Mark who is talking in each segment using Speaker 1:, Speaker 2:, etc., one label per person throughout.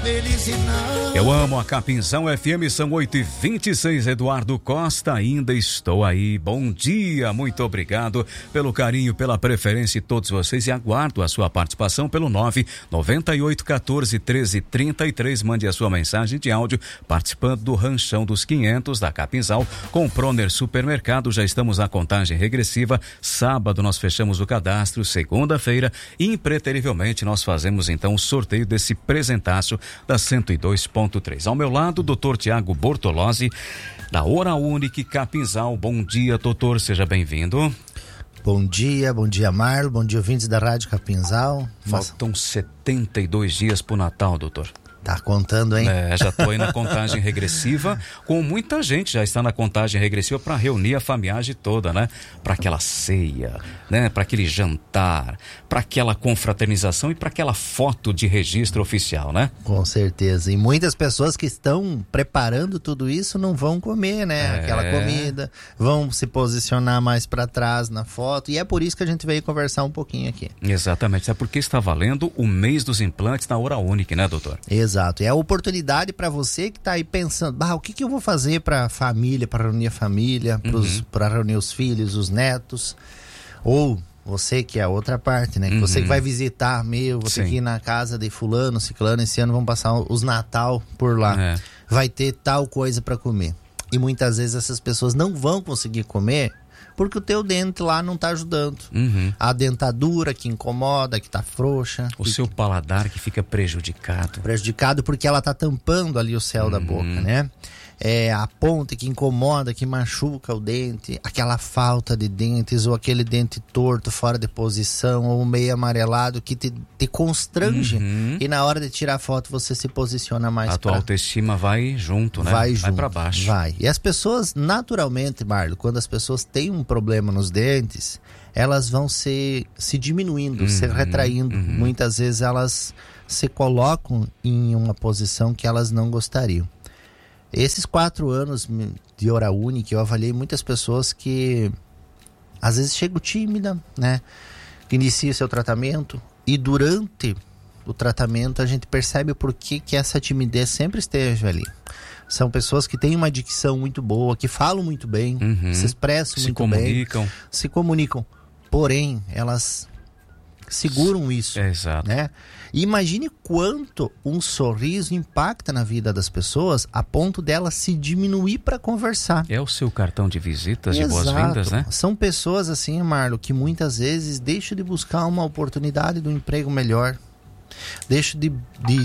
Speaker 1: Eu amo a Capinzal FM, são 8h26, Eduardo Costa, ainda estou aí. Bom dia, muito obrigado pelo carinho, pela preferência de todos vocês e aguardo a sua participação pelo 998141333. Mande a sua mensagem de áudio participando do Ranchão dos 500 da Capinzal com o Proner Supermercado. Já estamos na contagem regressiva. Sábado nós fechamos o cadastro, segunda-feira, impreterivelmente nós fazemos então o sorteio desse presentaço da 102.3. Ao meu lado, Dr. Tiago Bortolozzi, da Hora Unique Capinzal. Bom dia, doutor, seja bem-vindo.
Speaker 2: Bom dia Marlon, bom dia ouvintes da Rádio Capinzal.
Speaker 1: Faltam 72 dias pro Natal, doutor.
Speaker 2: Tá contando, hein?
Speaker 1: Já tô aí na contagem regressiva, com muita gente já está na contagem regressiva para reunir a famiagem toda, né? Para aquela ceia, né? Para aquele jantar, para aquela confraternização e para aquela foto de registro oficial, né?
Speaker 2: Com certeza. E muitas pessoas que estão preparando tudo isso não vão comer, né? Aquela comida, vão se posicionar mais para trás na foto, e é por isso que a gente veio conversar um pouquinho aqui.
Speaker 1: Exatamente, é porque está valendo o mês dos implantes na Hora Unique, né, doutor?
Speaker 2: Exato, é a oportunidade para você que está aí pensando, o que eu vou fazer para a família, para reunir a família, para reunir os filhos, os netos, ou você que é a outra parte, né? Você que vai visitar, vou ter que ir na casa de fulano, ciclano, esse ano vão passar os Natal por lá, vai ter tal coisa para comer. E muitas vezes essas pessoas não vão conseguir comer porque o teu dente lá não tá ajudando. A dentadura que incomoda, que tá frouxa.
Speaker 1: O seu paladar que fica prejudicado.
Speaker 2: Prejudicado porque ela tá tampando ali o céu da boca, né? A ponta que incomoda, que machuca o dente, aquela falta de dentes, ou aquele dente torto, fora de posição, ou meio amarelado, que te constrange, e na hora de tirar a foto você se posiciona mais.
Speaker 1: A tua autoestima vai junto, né?
Speaker 2: Vai
Speaker 1: pra baixo.
Speaker 2: Vai. E as pessoas, naturalmente, Marlon, quando as pessoas têm um problema nos dentes, elas vão se diminuindo, se retraindo. Muitas vezes elas se colocam em uma posição que elas não gostariam. Esses 4 anos de Hora Unique, eu avaliei muitas pessoas que às vezes chegam tímida, né? Que inicia seu tratamento, e durante o tratamento a gente percebe por que essa timidez sempre esteve ali. São pessoas que têm uma dicção muito boa, que falam muito bem, se expressam muito bem, se comunicam, porém elas seguram isso,
Speaker 1: exato,
Speaker 2: né? E imagine quanto um sorriso impacta na vida das pessoas a ponto dela se diminuir para conversar.
Speaker 1: É o seu cartão de visitas, de boas-vindas, né?
Speaker 2: São pessoas assim, Marlon, que muitas vezes deixam de buscar uma oportunidade de um emprego melhor, deixa de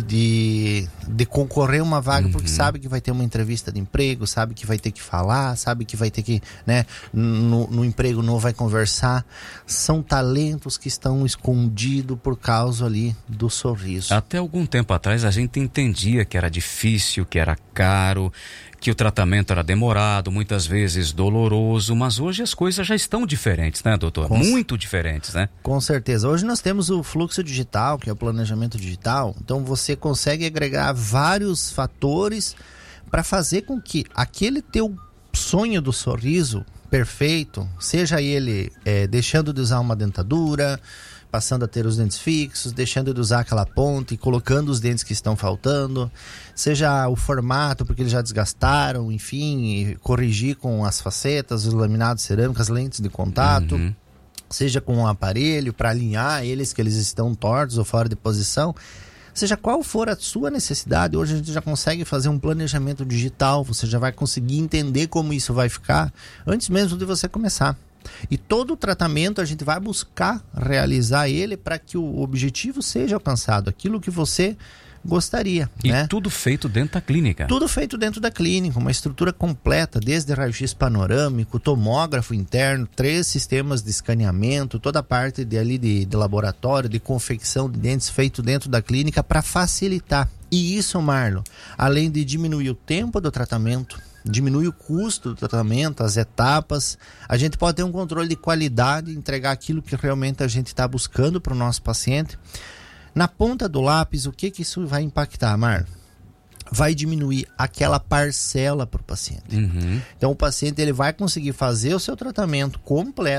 Speaker 2: concorrer uma vaga porque sabe que vai ter uma entrevista de emprego, sabe que vai ter que falar, sabe que vai ter que, né, no emprego novo vai conversar. São talentos que estão escondidos por causa ali do sorriso.
Speaker 1: Até algum tempo atrás a gente entendia que era difícil, que era caro, que o tratamento era demorado, muitas vezes doloroso, mas hoje as coisas já estão diferentes, né, doutor? Muito diferentes, né?
Speaker 2: Com certeza. Hoje nós temos o fluxo digital, que é o planejamento digital, então você consegue agregar vários fatores para fazer com que aquele teu sonho do sorriso perfeito, seja ele deixando de usar uma dentadura, passando a ter os dentes fixos, deixando de usar aquela ponta e colocando os dentes que estão faltando, seja o formato, porque eles já desgastaram, enfim, corrigir com as facetas, os laminados cerâmicos, as lentes de contato, seja com um aparelho para alinhar eles, que eles estão tortos ou fora de posição, seja qual for a sua necessidade. Hoje a gente já consegue fazer um planejamento digital, você já vai conseguir entender como isso vai ficar antes mesmo de você começar. E todo o tratamento a gente vai buscar realizar ele para que o objetivo seja alcançado, aquilo que você gostaria.
Speaker 1: E
Speaker 2: né?
Speaker 1: Tudo feito dentro da clínica.
Speaker 2: Tudo feito dentro da clínica, uma estrutura completa, desde raio-x panorâmico, tomógrafo interno, 3 sistemas de escaneamento, toda a parte de laboratório, de confecção de dentes feito dentro da clínica para facilitar. E isso, Marlon, além de diminuir o tempo do tratamento, diminui o custo do tratamento, as etapas, a gente pode ter um controle de qualidade, entregar aquilo que realmente a gente está buscando para o nosso paciente. Na ponta do lápis, o que isso vai impactar, Marlon? Vai diminuir aquela parcela para o paciente. Então o paciente ele vai conseguir fazer o seu tratamento completo,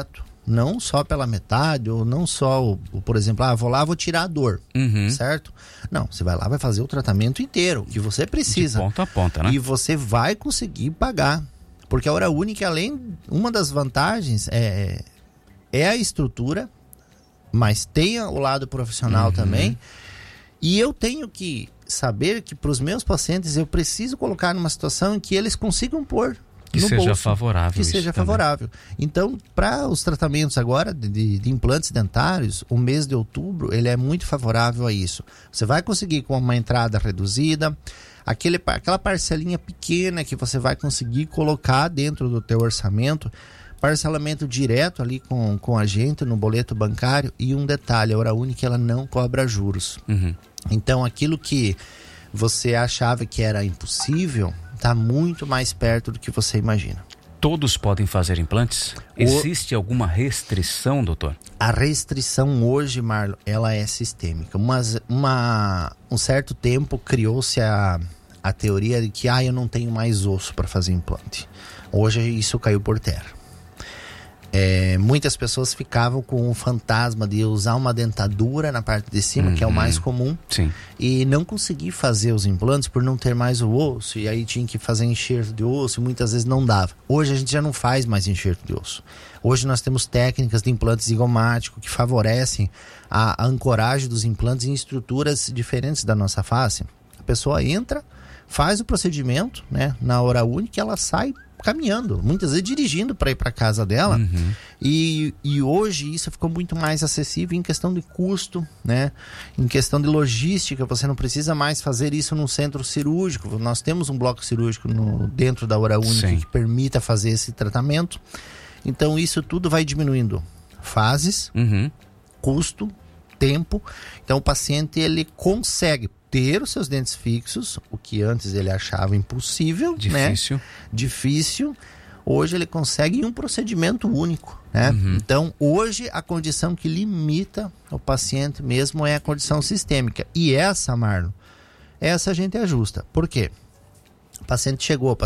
Speaker 2: não só pela metade, ou não só, por exemplo, vou lá, vou tirar a dor, certo? Não, você vai lá, vai fazer o tratamento inteiro, que você precisa.
Speaker 1: De ponta a ponta, né?
Speaker 2: E você vai conseguir pagar. Porque a Hora Única, uma das vantagens é a estrutura, mas tem o lado profissional também. E eu tenho que saber que para os meus pacientes eu preciso colocar numa situação em que eles consigam pôr
Speaker 1: que
Speaker 2: no
Speaker 1: seja
Speaker 2: bolso,
Speaker 1: favorável.
Speaker 2: Que seja favorável. Então, para os tratamentos agora de implantes dentários, o mês de outubro ele é muito favorável a isso. Você vai conseguir com uma entrada reduzida, aquela parcelinha pequena que você vai conseguir colocar dentro do teu orçamento, parcelamento direto ali com a gente no boleto bancário. E um detalhe, a Hora Única ela não cobra juros. Então aquilo que você achava que era impossível está muito mais perto do que você imagina.
Speaker 1: Todos podem fazer implantes? Existe alguma restrição, doutor?
Speaker 2: A restrição hoje, Marlon, ela é sistêmica. Um certo tempo criou-se a teoria de que eu não tenho mais osso para fazer implante. Hoje isso caiu por terra. Muitas pessoas ficavam com o fantasma de usar uma dentadura na parte de cima, que é o mais comum, e não conseguir fazer os implantes por não ter mais o osso, e aí tinha que fazer enxerto de osso, e muitas vezes não dava. Hoje a gente já não faz mais enxerto de osso. Hoje nós temos técnicas de implante zigomático que favorecem a ancoragem dos implantes em estruturas diferentes da nossa face. A pessoa entra, faz o procedimento, né, na Hora Única, ela sai caminhando, muitas vezes dirigindo para ir para casa dela. E hoje isso ficou muito mais acessível em questão de custo, né? Em questão de logística, você não precisa mais fazer isso num centro cirúrgico. Nós temos um bloco cirúrgico dentro da Hora Única que permita fazer esse tratamento. Então isso tudo vai diminuindo fases, custo, tempo. Então o paciente ele consegue ter os seus dentes fixos, o que antes ele achava impossível,
Speaker 1: difícil,
Speaker 2: né? Difícil. Hoje ele consegue em um procedimento único, né? Então, hoje a condição que limita o paciente mesmo é a condição sistêmica. E essa, Marlon, essa a gente ajusta. Por quê? O paciente chegou,